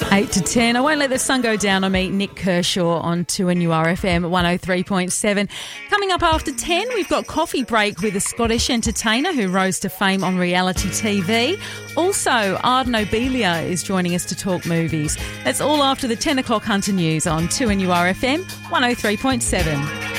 8 to 10. I won't let the sun go down. I meet Nick Kershaw on 2NURFM 103.7. Coming up after 10, we've got Coffee Break with a Scottish entertainer who rose to fame on reality TV. Also, Arden Obelia is joining us to talk movies. That's all after the 10 o'clock Hunter News on 2NURFM 103.7.